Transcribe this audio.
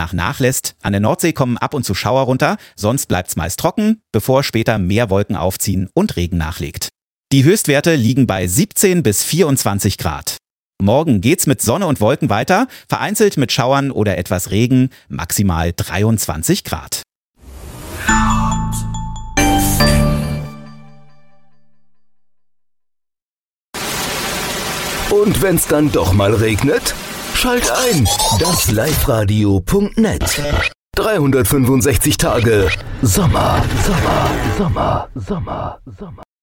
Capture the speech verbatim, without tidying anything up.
danach nachlässt. An der Nordsee kommen ab und zu Schauer runter, sonst bleibt's meist trocken, bevor später mehr Wolken aufziehen und Regen nachlegt. Die Höchstwerte liegen bei siebzehn bis vierundzwanzig Grad. Morgen geht's mit Sonne und Wolken weiter, vereinzelt mit Schauern oder etwas Regen, maximal dreiundzwanzig Grad. Und wenn's dann doch mal regnet? Schalt ein, das liveradio punkt net. dreihundertfünfundsechzig Tage Sommer, Sommer, Sommer, Sommer, Sommer.